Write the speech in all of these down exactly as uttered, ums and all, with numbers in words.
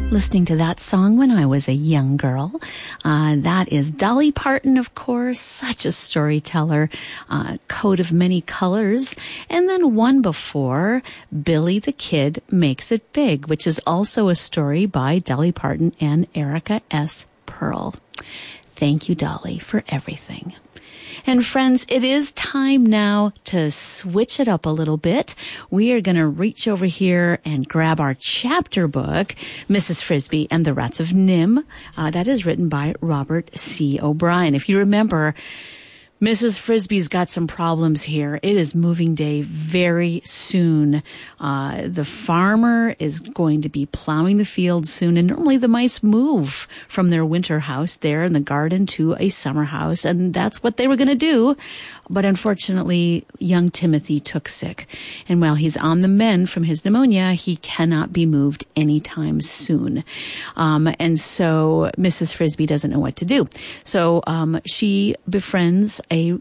Listening to that song when I was a young girl. Uh, that is Dolly Parton, of course, such a storyteller, uh, coat of many colors. And then one before, Billy the Kid Makes It Big, which is also a story by Dolly Parton and Erica S. Pearl. Thank you, Dolly, for everything. And friends, it is time now to switch it up a little bit. We are going to reach over here and grab our chapter book, Missus Frisby and the Rats of Nim. Uh, that is written by Robert C. O'Brien. If you remember, Missus Frisby's got some problems here. It is moving day very soon. Uh, the farmer is going to be plowing the field soon, and normally the mice move from their winter house there in the garden to a summer house, and that's what they were going to do. But unfortunately, young Timothy took sick, and while he's on the mend from his pneumonia, he cannot be moved anytime soon. Um, and so Missus Frisby doesn't know what to do. So um, she befriends a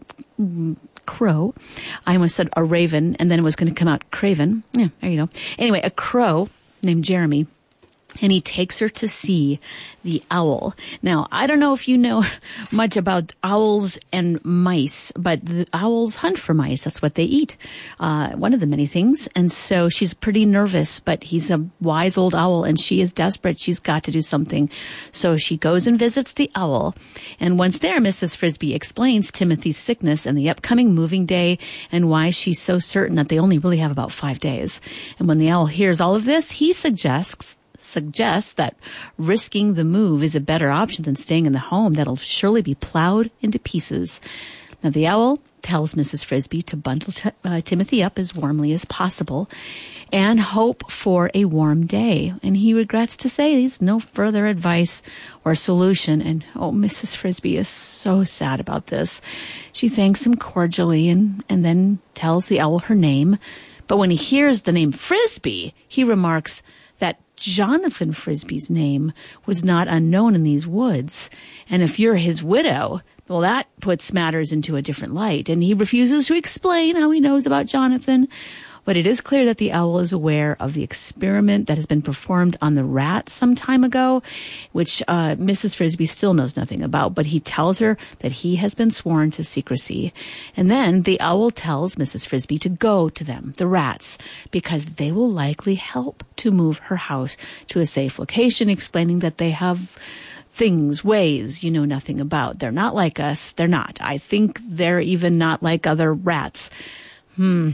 crow. I almost said a raven, and then it was going to come out craven. Yeah, there you go. Anyway, a crow named Jeremy. And he takes her to see the owl. Now, I don't know if you know much about owls and mice, but the owls hunt for mice. That's what they eat. Uh, one of the many things. And so she's pretty nervous, but he's a wise old owl and she is desperate. She's got to do something. So she goes and visits the owl. And once there, Missus Frisby explains Timothy's sickness and the upcoming moving day and why she's so certain that they only really have about five days. And when the owl hears all of this, he suggests suggests that risking the move is a better option than staying in the home that'll surely be plowed into pieces. Now, the owl tells Missus Frisby to bundle t- uh, Timothy up as warmly as possible and hope for a warm day. And he regrets to say there's no further advice or solution. And, oh, Missus Frisby is so sad about this. She thanks him cordially and, and then tells the owl her name. But when he hears the name Frisby, he remarks that Jonathan Frisby's name was not unknown in these woods. And if you're his widow, well, that puts matters into a different light. And he refuses to explain how he knows about Jonathan. But it is clear that the owl is aware of the experiment that has been performed on the rats some time ago, which uh, Missus Frisby still knows nothing about. But he tells her that he has been sworn to secrecy. And then the owl tells Missus Frisby to go to them, the rats, because they will likely help to move her house to a safe location, explaining that they have things, ways you know nothing about. They're not like us. They're not. I think they're even not like other rats. Hmm.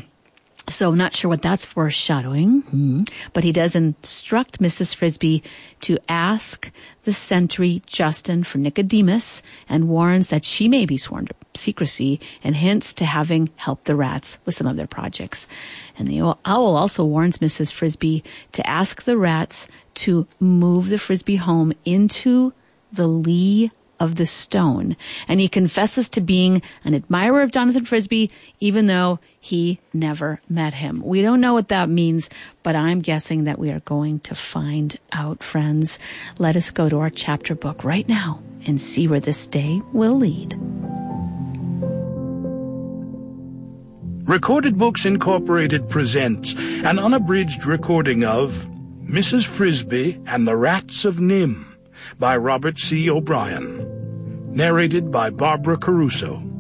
So not sure what that's foreshadowing, hmm. But he does instruct Missus Frisby to ask the sentry Justin for Nicodemus and warns that she may be sworn to secrecy and hints to having helped the rats with some of their projects. And the owl also warns Missus Frisby to ask the rats to move the Frisby home into the lee of the stone. And he confesses to being an admirer of Jonathan Frisby, even though he never met him. We don't know what that means, but I'm guessing that we are going to find out, friends. Let us go to our chapter book right now and see where this day will lead. Recorded Books Incorporated presents an unabridged recording of Missus Frisby and the Rats of Nim by Robert C. O'Brien. Narrated by Barbara Caruso.